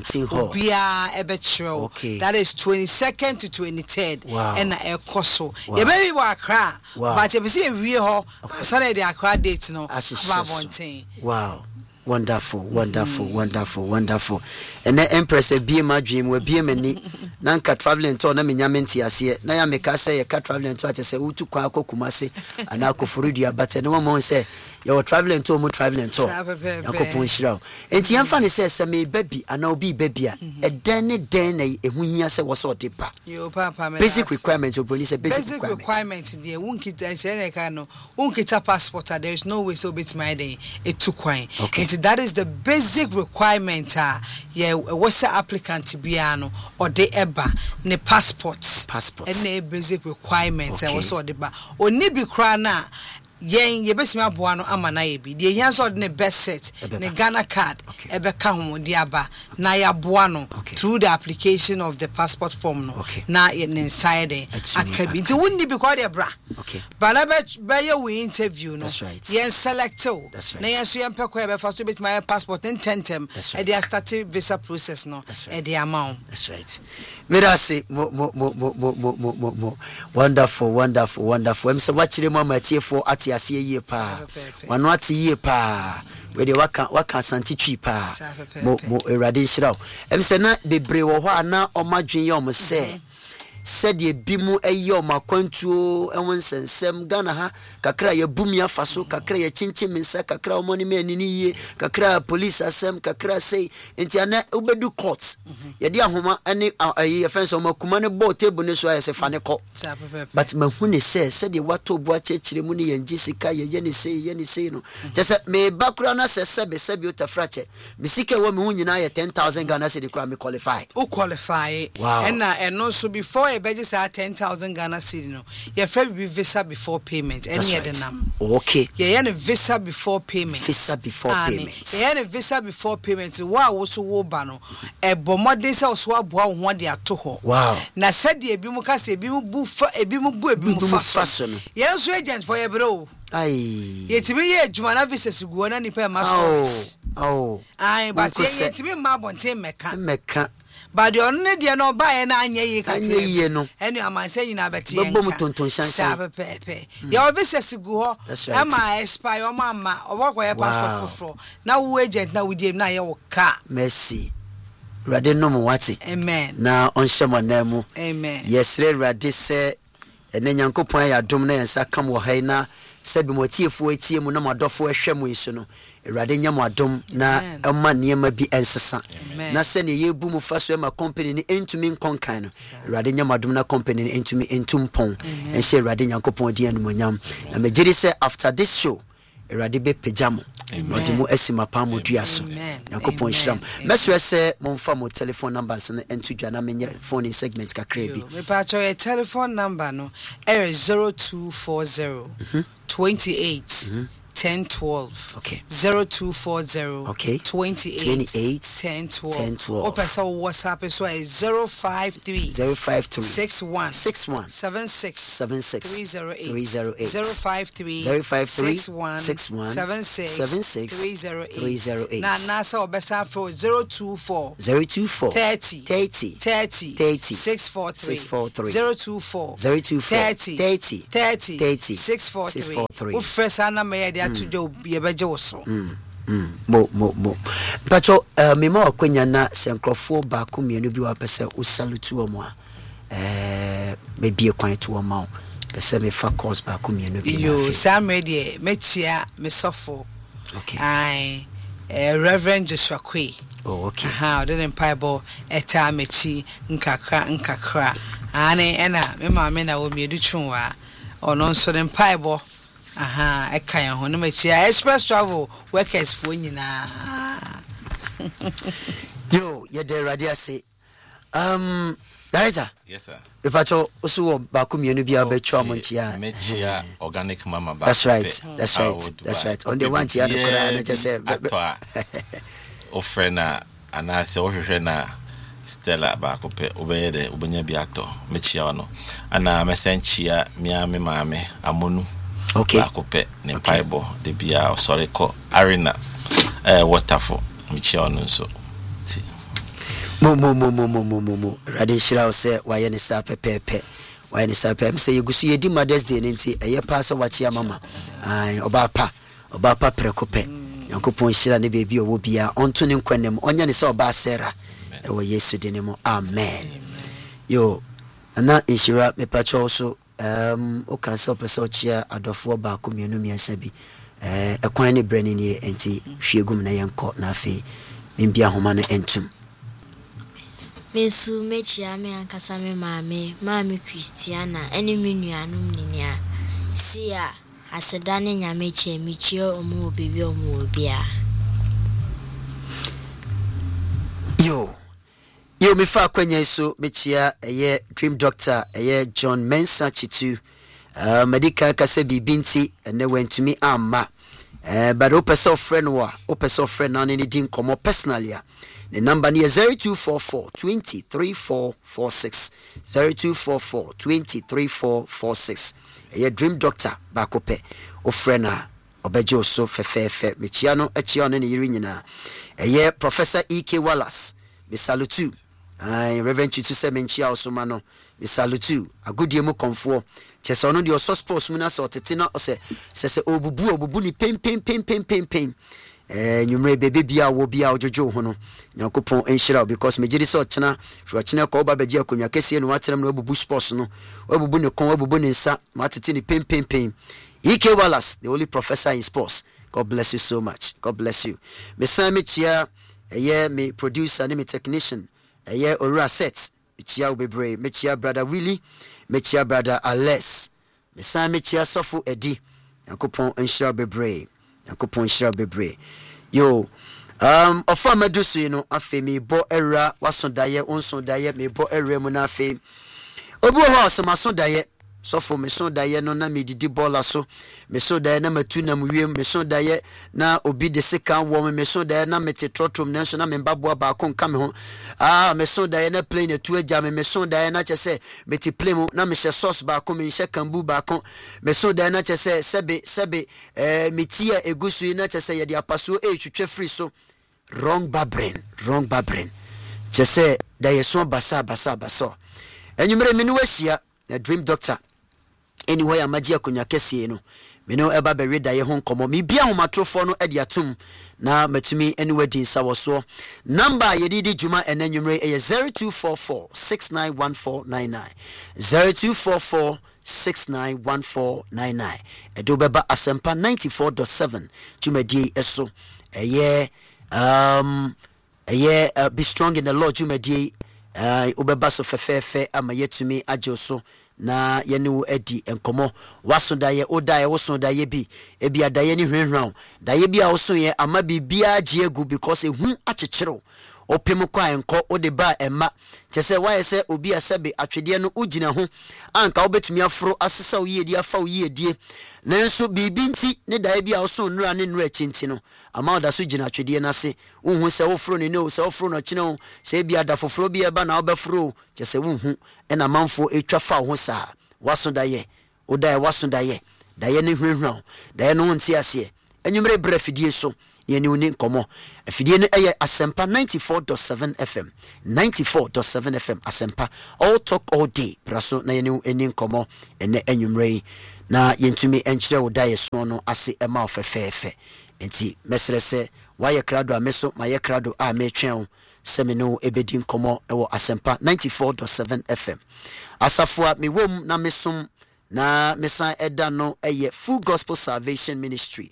obia ebe chiro that is twenty-second to twenty-third and e koso ye baby bo Accra but e be say wie ho asana de Accra date no aba bonten
wow wonderful wonderful mm. wonderful wonderful and the empress e be my dream we be many nanka traveling to na menya menti ase na ya meka say ye ka traveling to ate say utu kwa akokumase ana Koforidua but no mo say you traveling to mo traveling to akopon shira enti yamfa ne say say me baby ana obi baby a e den ne den na ehu hia say wo so de pa
yo papa me
basic requirements obroni say basic,
basic requirements there wunkita say na ka no wunkita passport there is no way so bit my day e tu kwan enti that is the basic requirement ah yeah what's the applicant biano or the eba ne passports
passports
and the basic requirements and also the ba oni bi kra na yen ye besima aboa no amana ye bi de yan so ne best set ne Ghana card ebe ka ho de aba na ya boa no through the application of the passport form no na ne inside akabi nti wonni bi kwa de bra but na be ye we interview no yen select na yen so yen pekwa ebe fa so bit my passport in tentem e dey start visa process no e dey amount
that's right mirasi mo mo mo mo mo mo mo wonderful wonderful wonderful em se wachire mo matie for ati ase ye pa wano ati ye pa we de waka waka santi twi pa mo mo erade hira em se na bebre wo ho ana omadwen ye om se said ye bimu eyo makwantuo enwon sensem Ghana ha kakra ye bumia faso kakra ye chinchim nsa kakra omoni me anini ye kakra police asem kakra say enti ana obedu court ye de ahoma ene ye fence o makuma ne bo table ne so ayese fa ne ko but mahuni say said ye wato bo achechire mu ne ye njisika ye ye ne say ye ne say no just me bakura na se sebe sebe otafrache misika wo me hu nyina ye ten thousand Ghana cedi kra me qualify
o qualify and na eno so before e beje say ten thousand Ghana cedi no ye free visa before payment any other nam
okay
ye ye visa before payment
visa before payment
ye ye visa before payment wa wo so wo ba no e bomodin say so aboa wo ho de ato ho
wow
na said e bi mu ka say e bi mu bu fa e bi mu bu e bi mu fa so ye so agent for ye bro
ai
ye tibi ye adwuma na visa sugu na nipa ma stores
oh
ai but ye tibi ma bonten meka
meka
but the only dia no buy na anya yi ka
anya yi no
enu amanse nyina beti
enka bobom tonton shansan
sa pepe your visa sigu ho e ma expire o ma ma oboko ye passport foforo na wo agent na wo die na ye wo ka
merci rade no mo wati
amen
na on shema na mu
amen
yes rade se ene Nyankopon ya dom na yensa kam wo hai na sebi motiefo etie mu na madofo ehwe mu isu no erade nyam adom na ema niema bi ensesa na se ne yebu mu faso ema company ni entumi nkonkan no erade nyam adom na company ni entumi entumpon ense erade Nyankopon di anumonyam na megiri se after this show Awurade be pejamo odi mu asima pa mo dua so yakopon hyiram mesre se momfa mo telephone numbers ne entu dua na menye phone segment kakra bi
me pa cho your telephone number no er zero two four zero twenty-eight ten twelve
okay
zero two four zero
okay
twenty-eight ten twelve or person WhatsApp so is zero five three
zero five three
six one
six one
seven six
seven six
three zero eight
three zero eight
zero five three
zero five three
six one
six one
seven six
seven six
three zero eight
three zero eight
na na so obesa for zero two four
zero two four
thirty
thirty
thirty
thirty
six four three
six four three
zero two four
zero two four
thirty
thirty
thirty
thirty
six four three o fresa na me ya to do ye beje wo so
Mm, mo mo mo pacho uh, me ma akwanya na senkrofo ba ko mienu bi wa pese o salute wo mo a eh be bie kwan to wo ma o pese me fa course ba ko mienu bi
yo sam ready me chia me sofo
okay
ai eh, Reverend Joshua Kwe
oh okay
aha o den Bible eta mechi nkakra nkakra ane ena me ma me na wo miedu twunwa ono nso den Bible aha eka ya ho no machia express travel workers fo nyina
yo ye de radio say um director
yes sir
if I cho osu wo ba ko mienu bi abetwa mo nchia
mechia organic mama ba
that's right that's right that's right on the one chia no kora na chese
offer na anase ohwehwe na Stella ba ko pe obeye de obenya bi ato mechia ono ana mesenchia mia me maame amonu
okay
akope ne Bible de bia sorry ko arena eh waterfall mechia ono so ti
mo mo mo mo mo mo mo rade shira se waye ne sa pepepe waye ne sa pepe se yegusu yedi Mother's Day nti eye pa se wachi mama ai oba pa oba pa prekope yankopon shira ne bebi owo bia onto ne nkwanem onya ne se oba sera e wo Yesu de ne mo amen yo ana ishira me pa cho so um o kan se opese ochia adofo ba ko mienu miensa bi eh ekwan ne brani ne enti hwiegum na yenko na afi mbia homa no entum
Mesu mechia me ankasa me maame maame Christiana ene me nuanum ninia sia asedane nyame che michio omu obebi omu obia
yo yo me fa kwanya so mechia eye dream doctor eye John Mensah Chitu uh, medical kase bibinti ene wentumi amma eh but o person friend wa o person friend na ne din komo personally a the number is zero two four four two three four four six zero two four four two three four four six a dream doctor bakope o frena obejo so fefefe mechia no achia no ne yiri nyina a Professor E K Wallace me salutu ai Reverend Chitu se menchia osoma no me salutu agodie mu konfo chese no de oso sports mu na so tete na ose sese obubu obubu ni pem pem pem pem pem pem eh nyumre bebe bia wo bia ojojo ho no yakopon enhira because mejiri so chena fro chena ko ba beji akonwa kese no waterem no obubu sports no obubu ne kon obubu ne nsa matete ni pem pem pem E K Wallace the only professor in sports. God bless you so much. God bless you. Me san me chia eh me producer and me technician eh ora set me chia obebre me chia brother Willie me chia brother Alex me san me chia sofo edi yakopon enhira bebre yakopon enhira bebre yo um ofa madusu you know afi me bo era wasondaye onsondaye me bo era mu na afi obi ho asema sondaye so for me so daye no na me didi bola so me so daye na matu na mwiem me so daye na obi de seka wo me so daye na mete trotrom na so na me baboa ba ko nka me ho ah me so daye na plane tu agya me me so daye na chese mete plane na me hye sauce ba ko me hye kambu ba ko me so daye na chese sebe sebe eh metia egusu na chese ye de apaso e twetwe free so wrong babren wrong babren chese daye so basa basa basa enyumre me no wahia a dream doctor anyway amagia konya kese no me no eba be reda ye ho nkomo me bia ho matrofo no ede atum na matumi anyway din sawoso number ye didi juma enanwumre e zero two four four six nine one four nine nine zero two four four six nine one four nine nine edo beba asempa ninety-four point seven jumadi eso eye um eye uh, be strong in the Lord jumadi uh ubeba so fefefe ama yetumi ajoso na yene wo adi enkomo waso daye odaye woso daye bi ebia daye ni hwenhwan daye bi a woso ye ama bibia gye egu because ehu akyekyerew opem kwa enko ode ba ema chese waye se obi asebe atwede no ugina ho anka obetumi afro asesa oyedi afa oyedie nanso bibi nti ne daye bi a woso nura ne nura chinti no ama oda so gina atwede na se unhu se wofro ne no se wofro no kine ho se bia da foforo bi eba na obefro chese unhu ena manfo etwa fa ho sa waso daye odaye waso daye daye ne hwenhwan daye no nti ase enwumre brefidie so yeni uni nkomo afidie no eye Asempa ninety-four point seven F M ninety-four point seven F M Asempa all talk all day braso na yeni eni nkomo ene enwumre na yentumi enkyere odaye so no ase ema ofefefe enti mesrese waye krado ameso maye krado a metwen semino ebedi nkomo ewo Asempa ninety-four point seven F M asafua miwom na mesum na mesan eda no eye Full Gospel Salvation Ministry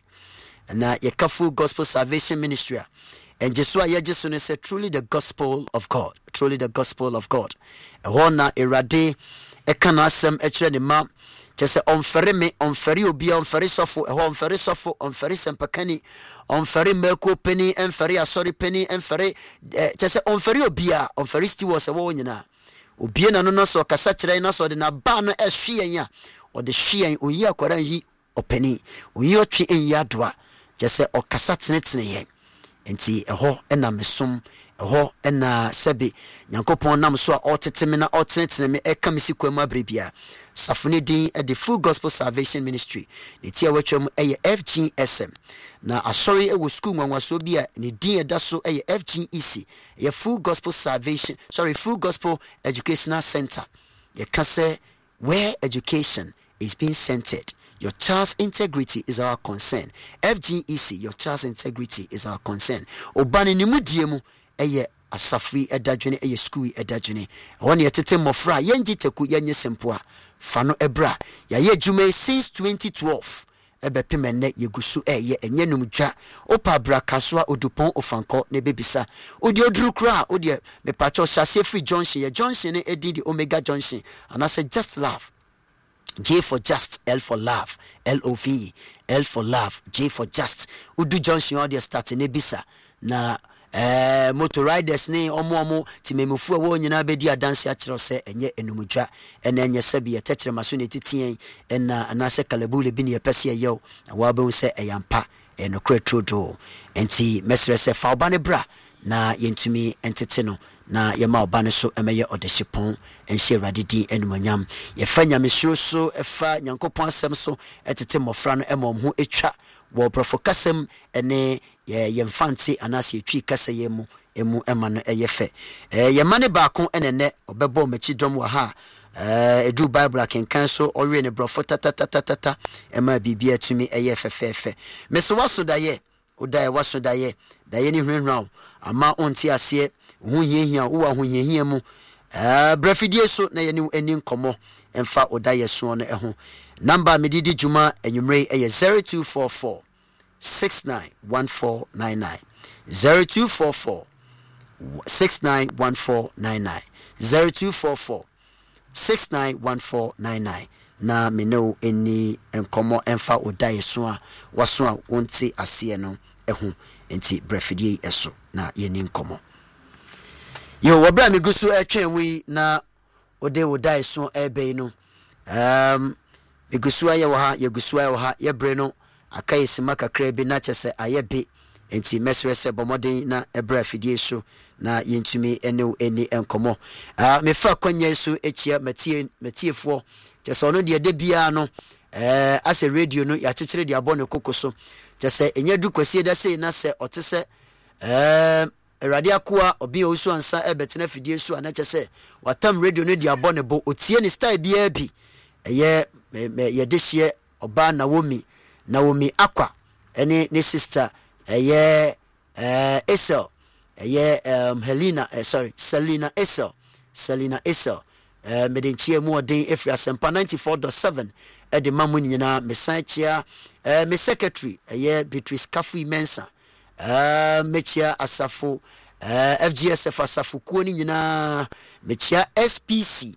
na yeka Full Gospel Salvation Ministry and Jesua ye jesu ne say truly the gospel of God, truly the gospel of God. E hona erade e kana asem e kire ne ma chese onfere me onfere obi onfere sofo e ho onfere sofo onfere sempakani onfere meko peni onfere asori peni onfere chese onfere obi a onfere stiwo se wo nyina obi na no no so kasa kire na so de na ba no e hwe yan o de hwe yan oyi akwara yi openi oyi otwe en yadoa jese okasa tenetene ye enti eho ena mesum eho ena sebi nyankopon nam so a oteteme na otenetene me eka mesikwam abrebia safune din e the Full Gospel Salvation Ministry ne tia watwam eye F G S M na asori e wo school nwanwaso bia ne din eda so eye F G E C ye Full Gospel Salvation sorry Full Gospel Educational Center ye kase where education is being centered. Your child's integrity is our concern. F G E C, your child's integrity is our concern. Obani ni mudiemu eye asafi edadwene eye school edadwene. Woni yetete mofra yenji teku yenye sempoa. Fano ebra ya ye jume since twenty twelve. Ebe pimene yegusu eye enye numdwa. Opa bra kaswa odupon ofanko ne bebisa. Odi odru kra odi me pacho shase free Johnson ye Johnson ne edi di Omega Johnson. And I say just laugh. J for just, L for love, L O V, L for love, J for just. Udu Johnson audio start in Ebisa na eh motor riders ne omo omo timemufu e wo nyina bedi adanse a kire se enye enumudwa ene enye sebi ye techere maso ne titien ena anase kalabule bi ne yepese ye na wa be se eyampa eno kretrodo enti mesre se fa oba ne bra na yentumi entete no na yema oba ne so emeye odeshipon enhye radidi enumanyam ye fa nyamesuro so efa nyankopon asem so etete mofra no emom ho etwa wo profo kasem ene ye yemfanti anase etwi kasa yemu emu ema no eyefe eh ye mane baako enene obebo mechi dom wa ha eh edu bible akenkan so owe ne brofo tatatatata ema bibia atumi eyefefefe meso waso daye odaye waso daye daye ni hwenhwan ama onti ase hu hiehia wo wa hu hiehia mu eh brafidie so na ye ni eni nkomo emfa odaye so no eho number medidi juma enwumre eye zero two four four six nine one four nine nine zero two four four six nine one four nine nine zero two four four six nine one four nine nine na meno eni enkomo emfa odaye so a waso a onti ase no eho enti brafidie eso na ye ni nkomo yo wabra mi gusu etwen wi na ode odaye so ebe no um mi gusu aye wa ha ye gusu aye wa ha ye bre no akai sima kakra bi na chese ayebe enti mesre se bomoden na ebra fidie so na yentumi ene eni enkomo ah me fa kwanya so echia matie matiefo chese ono de de bia no eh ase radio no ya chechire de abone kokoso chese enye du kwasi da sei na se otese eh erade akoa obi osu ansa ebetena fidie so ana chese watam radio no de abone bo otie ni style bia bi eye ye de hie oba na womi Naomi Aqua ene ne sister eye eh Esel eye um Helena eh, sorry Selina Esel Selina Esel eh medenchie mu odin efri Asempa ninety-four point seven e de mamu nyina mesanchia eh me secretary eye Beatrice Kafu Mensa eh mechia asafo eh F G S F asafo kuo ni nyina mechia S P C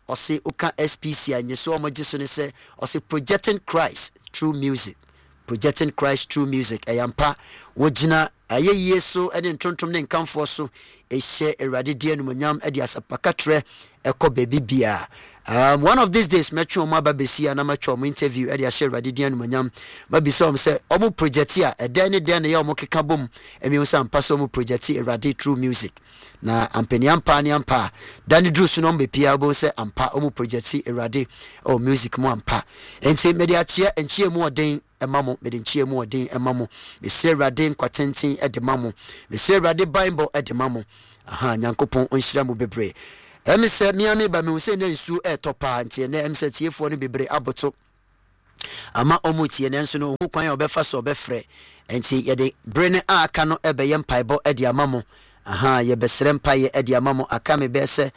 ɔse uka S P C a nyeso omoje so ne se ɔse projecting Christ through music. Projecting Christ through music. Ayampa wojina aye yeso ene ntontom ne nkamfo so ehye Awurade die numonyam ede asapakatre ekɔ baby bia. Um one of these days metro ma babesi na metro mo interview ede ahye Awurade die numonyam babisi om se omo project a eden ne den ne ya omo keka bom emi unsa ampa so omo project Awurade through music. Na ampeni ampa ni ampa dani drusu no mbepia bo se ampa omo project Awurade o music mo ampa. Enti me de achie enchie mu oden emamo me de nchie mu oden emamo me se Awurade nkwatenten ede mamo me se Awurade Bible ede mamo. Aha nyankopon onhyira mu bebre. Emi se miame ba me se na nsu e topa ntie na em se tiefo no bebre aboto ama omutie ne nso no hu kwan obefa so obefre enti ye de brene aka no ebe ye mpaibo ede amamo. Aha ye besere mpaye ede amamo aka me be se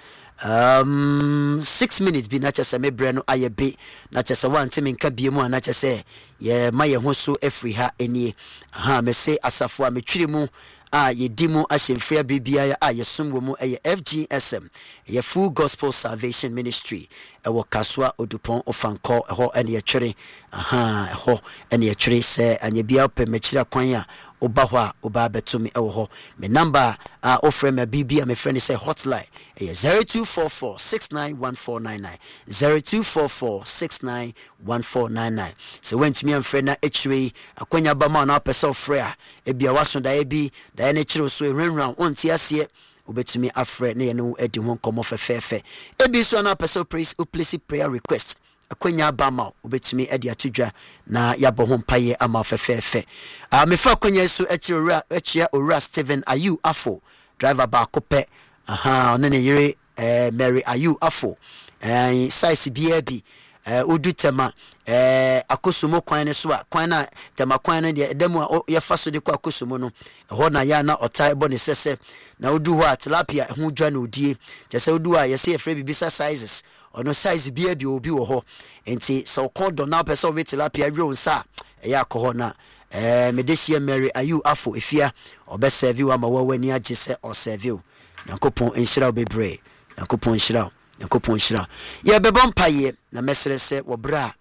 um six minutes bi na chese me bre no aye be na chese wante me nka biemu na chese ye ma ye ho so afri ha enie. Aha me se asafo a metwiri mu a ye dimu ahyemfia bibia a ye som wo mu eye F G S M ye Full Gospel Salvation Ministry ewo Kaswa Odupon Ofanko eho ene ye twere. Aha eho ene ye twere se anye bia pe mechira kwan a oba ho a oba betumi ewo ho. Me number a ofre me bibia me friend say hotline eye zero two four four six nine one four nine nine zero two four four six nine one four nine nine. Se went me and friend na echwe akwanya ba ma na pesa ofre a ebia waso da ebi da ene chiro so enranran onti ase obetumi afre na ye no edi ho komo fefefe ebi so na pesa praise o place prayer request akwanya ba ma obetumi edi atudwa na yabo ho mpaye ama fefefe a me fa akwanya so echiro echia ora Steven Ayu Afo driver ba kope. Aha one ne yire eh Mary Ayu Afo eh size bia bi eh odu tema eh akosumo kwan ne so a kwan na tema kwan na de edemu a ye fa so de kwa akosumo no ho na ya na otai bo ne sese na odu ho a tilapia ho dwa na odie chese odu a ye se efre bibisa sizes ono size bia bi obi wo ho enti so kodo na pese o tilapia wi onsa e ya ko na eh medeshie Mary Ayu Afo efia obeserve wa ma wawani age se o serve yankopon enhyira bebre yankopon enhyira yankopon enhyira ye bebon paye na mesere se wo bra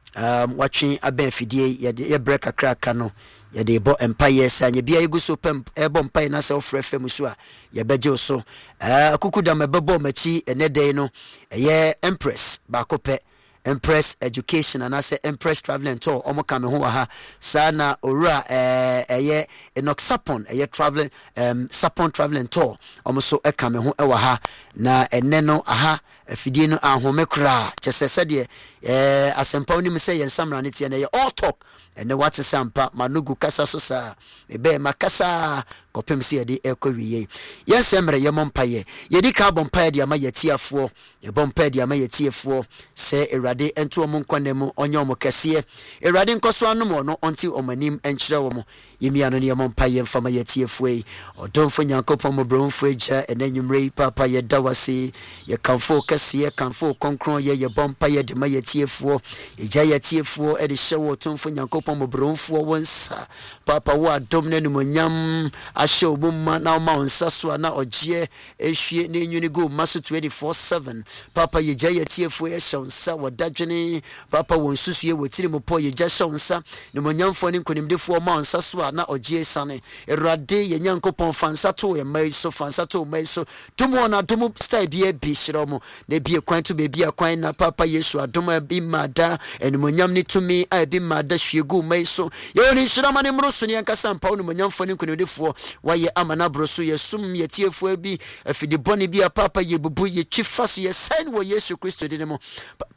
um watwe aben fidie ye ye break akraka no ye de bo empaye sanye bia yeguso pem e bo mpaye na se ofre fem so a ye beje so eh akukuda mebebo machi ene dey no ye Empress ba kope Empress Education and I say Empress Traveling Tour omo kame ho ha sana ora eh eye Enoch Sapon eye traveling um Sapon Traveling Tour omo so e kame ho e wa ha na enne no aha afidie no ahome kra chesese de eh asempa onim se ye samra ne tie na ye all talk ene what sampa manugu kasa so sa ebe makasa kopem se ye de ekowiye yesemre ye mompaye ye di ka bompaye de ama yetiafo ye bompaye de ama yetiafo se erade ento omo nkwanemu onye omo kese erade nkoso anom no onti omanim enkyere wo mo yemi ano ne mompaye mfama yetiafo yi odonfo nyankopon mo bronfo eja enanwumre papa ye dawase ye kanfo kese ye kanfo konkron ye ye bompaye de ma yetiafo eja yetiafo e de hyewo tonfo nyankopon mo bronfo wonsa papa wo adom na numonyam ahye obumma na ma onsa so na ogye ehwie na enwuni go maso twenty-four seven papa ye ja yetiafo ye hyonsa wodadwene papa won susu ye wotiri mo po ye ja hyonsa numonyamfo ne nkonimdefo ma onsa so na ogye sane erade ye nyankopon fansa to ye mai so fansa to mai so tumo na tumo style bia bi hyeromo na bia kwan to be bia kwan na papa yesu adoma bi mada enumonyam ne tumi a bi mada hwiegu mai so ye ni hyerama ne mroso ne ankasa mpa onumonyamfo ne nkonimdefo waye amana broso ye sum ye tiefo bi afidi boni bia papa ye bubu ye twifa so ye sign wo Yesu Kristo de ne mo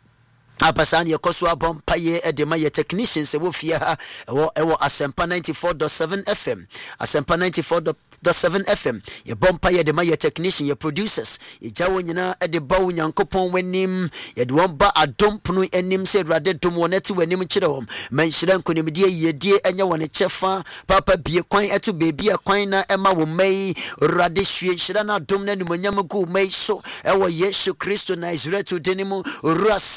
apasani yekoso abom paye edema ye technicians e wo fia ha ewo ewo Asempa ninety-four point seven F M Asempa ninety-four point seven F M ye bom paye edema ye technician ye producers ye jawo nyina ede bawo nyankopon wanim ye de won ba adom punu enim se rade dom wonati wanim kire wom manhyira nkonimdie ye die enya wone chefa papa bie kwan eto bebi akwan na ema wo mai rade hwie hyira na dom na numanyam go mai so ewo Yesu Kristo na Israel to denimu ora set ye de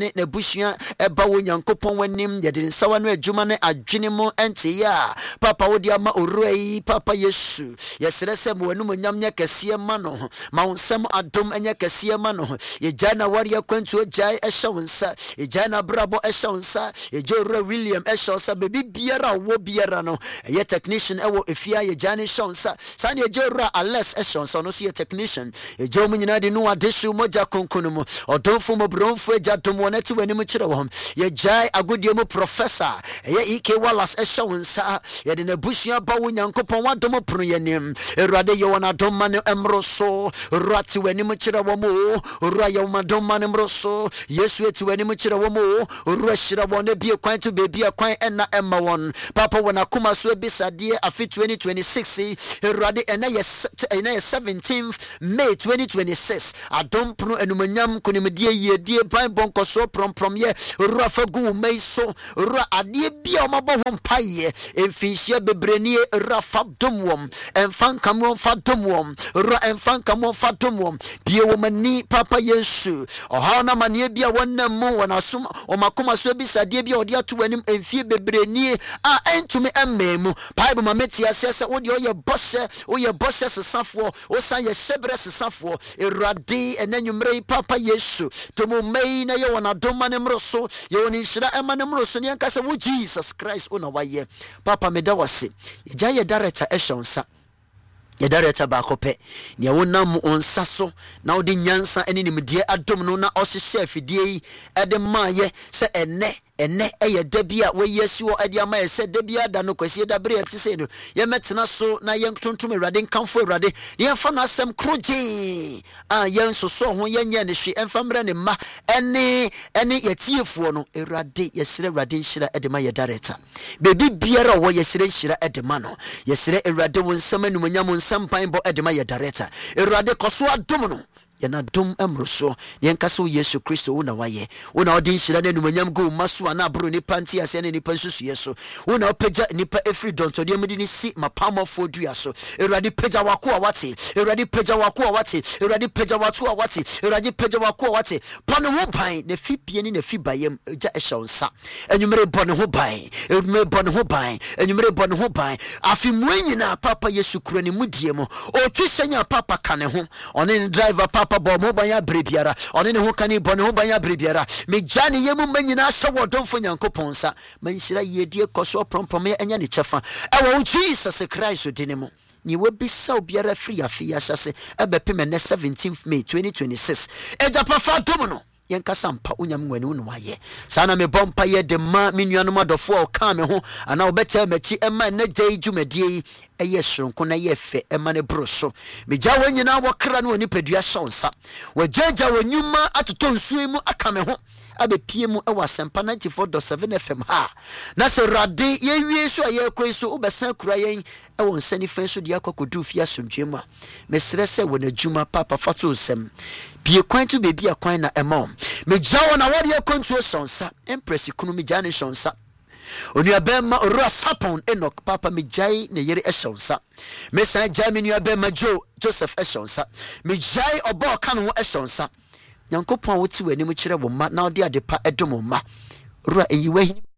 ne na bushia eba wo nyankopon wanim yede nsawa no adwuma ne adwene mu ente ya papa wo dia ma oroi papa Yesu yesere se mo wanum nyam nya kese ma no ma wonsam adom nya kese ma no ye jana waria kwantu ojai ehye wonsa ye jana brabo ehye wonsa ye jora William ehye wonsa bebi biara wo biara no ye technician ewo efia ye jana ehye wonsa san ye jora Alex ehye wonsa no so ye technician ye jomu nyina de no adehyu moja konkonu mu odonfo mo bronfo eja dom wonati wani mu kire wo ye jai agodie mu professor ye ek Wallace ehye wonsa ye de na bushia ba wo nyankopon wadom prono yenim erade ye wona dom man emroso rati wani mu kire wo mu ora ye wona dom man emroso Yesu eti wani mu kire wo mu ora hira wo na bie kwan to bebi akwan ena emma won papa wona kuma so ebisade afi twenty twenty-six erade ena ye ena ye seventeenth May twenty twenty-six adom prono enumanyam kunimdie yedie ban bonkoso promprom ye ora fagu meiso ora ade bia o mabo ho mpaye emfinhia bebrenie rafa domwom enfan kamon fa domwom ora enfan kamon fa domwom bie wo mani papa Yesu oha na mane bia wonam mu wona som o makoma so bisade bia ode ato wanim emfie bebrenie a entumi emmemu bible ma metia sese wo de oye bose oye bose sesafo o san ye shebre sesafo erade enanwumre papa Yesu to mo mei na ye wona domane mroso ye woni hira emane mroso ne yanka se wo Jesus Christ ona waye papa meda wase ye jaye director eshonsa ye director ba kope ne wonam onsa so na odi nyansa ene nimdie adom no na ohye afidie ede maye se ene ene eye dabia we Yesu o ade ama ese dabia da no kwasi da bre tse no ye metena so na ye ntontom Awurade nkamfo Awurade ye fa na asem kroje a ye nsoso ho ye nye ne hwe emfa mre ne ma ene ene ye tiefo no Awurade ye sire Awurade nhira edema ye director bebi biara wo ye sire nhira edema no ye sire Awurade won nsam anumanyam nsam pan bo edema ye director Awurade koso adom no yana dom emroso yenkaso Yesu Kristo una waye una odin hira na numanyam go maso na abro ni panti ase na nipa nsusu yeso una opeja nipa every donto de mudi ni si mapamofo dua so erade peja wako a wate erade peja wako a wate erade peja watu a wate erade peja wako a wate pano ho ban na fipie ni na fibayem eja ehonsa enwumere bone ho ban enwumere bone ho ban enwumere bone ho ban afi mwenyina papa Yesu kuro ni mudie mo o twisenya papa kane ho one driver papa bo mo ban ya brebiara one ne ho kane bo ne ho ban ya brebiara me jani yemu manyina hye wodonfo nyankopon sa manhyira yedie koso prompom ya enya ne chefa ewo Jesus Christ dinemu ni webisa obiara free afia hyase ebepem ne seventeenth May twenty twenty-six eja pafa dom no yenkasa mpa unyam ngwani unu waye sana me bompa ye de ma menuanom adofo o ka me ho ana obeta machi ema na gye dwumadie eye shronko na ye fe ema ne broso meja wanyina wokra na oni padua shonsa wajaja wanyuma atoto nsuo mu aka me ho abepie mu ewa sempa ninety-four point seven F M ha na se rade ye wie so ye kweso obesan kura yen ewo nsani fen so de akokodu fi asomdwemu a mesre se wona djuma papa fato sem bie kwan to bebi akwan na emom meja wona wade akontu sonsa empress kunu meja ne sonsa onu abema ora sapon Enoch papa mejai ne yere eshonsa mesa jaminu abema Jo Joseph eshonsa mejai obo ka no eshonsa Yankopon woti wani mu kire wo ma na odi adepa edom ma ora eyiwa